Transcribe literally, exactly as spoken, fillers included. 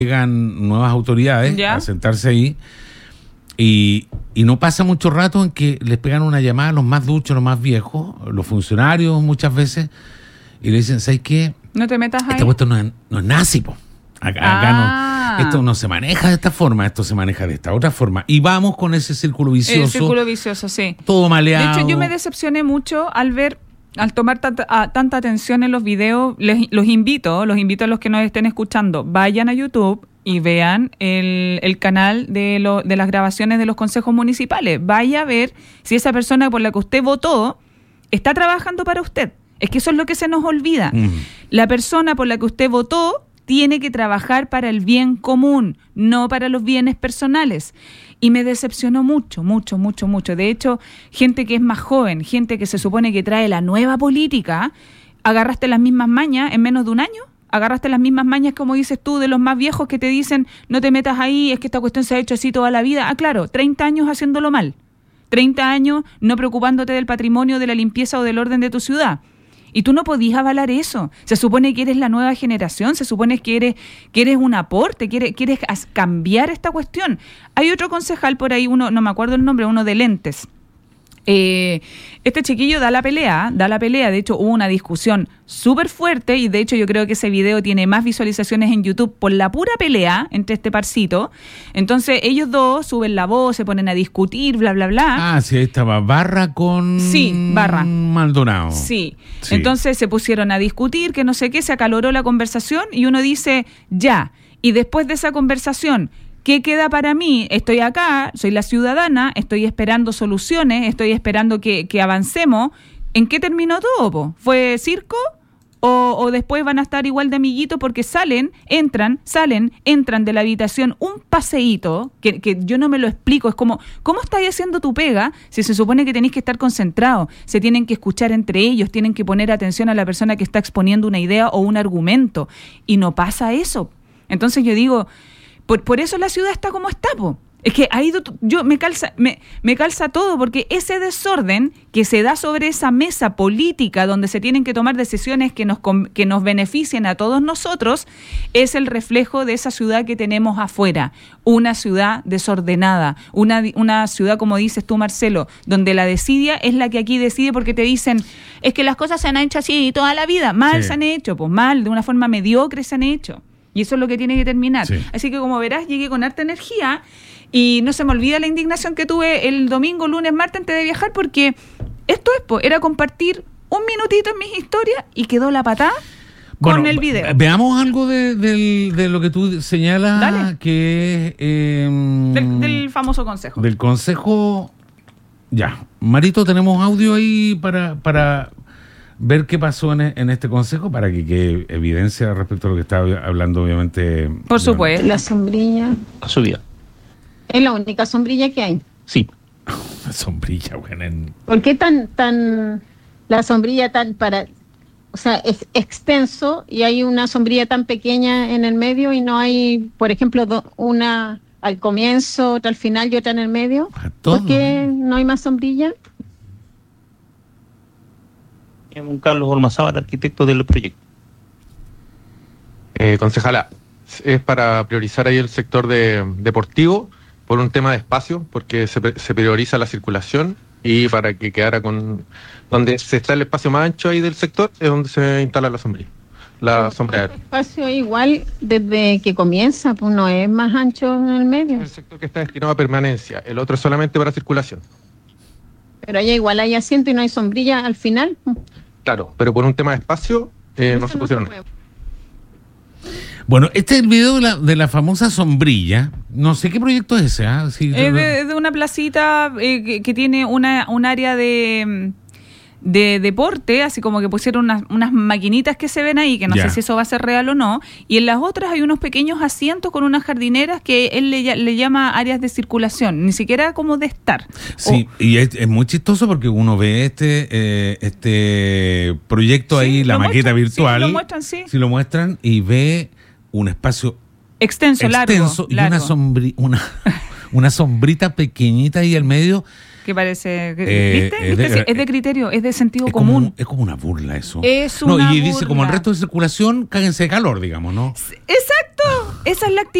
llegan nuevas autoridades ¿Ya? a sentarse ahí y, y no pasa mucho rato en que les pegan una llamada a los más duchos, los más viejos, los funcionarios muchas veces, y le dicen, ¿sabes qué? No te metas ahí. Esta cuestión no es, no es nazi, po. Acá, acá Ah. no, esto no se maneja de esta forma, esto se maneja de esta otra forma. Y vamos con ese círculo vicioso. El círculo vicioso, sí. Todo maleado. De hecho, yo me decepcioné mucho al ver, al tomar tanta, a, tanta atención en los videos. Les, los invito, los invito a los que nos estén escuchando, vayan a YouTube y vean el, el canal de, lo, de las grabaciones de los consejos municipales. Vaya a ver si esa persona por la que usted votó está trabajando para usted. Es que eso es lo que se nos olvida. Mm. La persona por la que usted votó tiene que trabajar para el bien común, no para los bienes personales. Y me decepcionó mucho, mucho, mucho, mucho. De hecho, gente que es más joven, gente que se supone que trae la nueva política, agarraste las mismas mañas en menos de un año. Agarraste las mismas mañas, como dices tú, de los más viejos que te dicen, no te metas ahí, es que esta cuestión se ha hecho así toda la vida. Ah, claro, treinta años haciéndolo mal. treinta años no preocupándote del patrimonio, de la limpieza o del orden de tu ciudad. Y tú no podías avalar eso. Se supone que eres la nueva generación, se supone que eres, que eres un aporte, que eres, que eres cambiar esta cuestión. Hay otro concejal por ahí, uno, no me acuerdo el nombre, uno de lentes. Eh, este chiquillo da la pelea, da la pelea. De hecho, hubo una discusión súper fuerte y de hecho yo creo que ese video tiene más visualizaciones en YouTube por la pura pelea entre este parcito. Entonces ellos dos suben la voz, se ponen a discutir, bla, bla, bla. Ah, sí, ahí estaba Barra con Sí, Barra. Maldonado. Sí. Sí. Entonces se pusieron a discutir, que no sé qué, se acaloró la conversación y uno dice, ya, y después de esa conversación, ¿qué queda para mí? Estoy acá, soy la ciudadana, estoy esperando soluciones, estoy esperando que, que avancemos. ¿En qué terminó todo, po? ¿Fue circo? O, ¿O después van a estar igual de amiguitos porque salen, entran, salen, entran de la habitación un paseíto que, que yo no me lo explico? Es como, ¿cómo estáis haciendo tu pega si se supone que tenéis que estar concentrados? Se tienen que escuchar entre ellos, tienen que poner atención a la persona que está exponiendo una idea o un argumento. Y no pasa eso. Entonces yo digo... Por, por eso la ciudad está como está, po. Es que ahí yo me calza, me, me calza todo, porque ese desorden que se da sobre esa mesa política donde se tienen que tomar decisiones que nos, que nos beneficien a todos nosotros, es el reflejo de esa ciudad que tenemos afuera. Una ciudad desordenada, una, una ciudad, como dices tú, Marcelo, donde la desidia es la que aquí decide porque te dicen, es que las cosas se han hecho así toda la vida, mal Sí. se han hecho, pues mal, de una forma mediocre se han hecho. Y eso es lo que tiene que terminar. Sí. Así que, como verás, llegué con harta energía y no se me olvida la indignación que tuve el domingo, lunes, martes antes de viajar, porque esto es, po, era compartir un minutito en mis historias y quedó la patada con Bueno, el video. Veamos algo de, del- de lo que tú señalas, Dale. que es... eh, Del, del famoso consejo. del consejo. Ya. Marito, tenemos audio ahí para... para ver qué pasó en, en este consejo, para que quede evidencia respecto a lo que estaba hablando, obviamente. Por supuesto. La sombrilla Ha subido. es la única sombrilla que hay. Sí. La sombrilla, bueno, en- ¿Por qué tan, tan, la sombrilla tan para, o sea, es extenso y hay una sombrilla tan pequeña en el medio y no hay, por ejemplo, do- una al comienzo, otra al final y otra en el medio? a todo. ¿Por qué no hay más sombrilla? Un Carlos Ormazábal, arquitecto del proyecto. Eh, concejala, es para priorizar ahí el sector de, deportivo por un tema de espacio, porque se, pre- se prioriza la circulación y para que quedara con... Donde se está el espacio más ancho ahí del sector es donde se instala la sombrilla, la sombrera. El espacio igual desde que comienza, pues no es más ancho en el medio. El sector que está destinado a permanencia, el otro es solamente para circulación. Pero allá igual hay asiento y no hay sombrilla al final. Claro, pero por un tema de espacio eh, no Eso se pusieron. puede. Bueno, este es el video de la, de la famosa sombrilla. No sé qué proyecto es ese. ¿ah? Sí, Es de, de una placita eh, que, que tiene una, un área de, de deporte, así como que pusieron unas, unas maquinitas que se ven ahí, que no Ya. sé si eso va a ser real o no, y en las otras hay unos pequeños asientos con unas jardineras que él le, ll- le llama áreas de circulación, ni siquiera como de estar. Sí, y es, es muy chistoso porque uno ve este eh, este proyecto Sí, ahí, la lo maqueta muestran, virtual. sí, lo muestran, sí. Sí, lo muestran y ve un espacio Extenso, largo, extenso y largo. una, sombri, una, una sombrita pequeñita ahí al medio. Que que parece. Eh, ¿Viste? es de- ¿Viste? Es de criterio, es de sentido Es común. como, es como una burla eso. Es No, una y dice, como el burla. resto de circulación, cáguense de calor, digamos, ¿no? Exacto, esa es la actitud.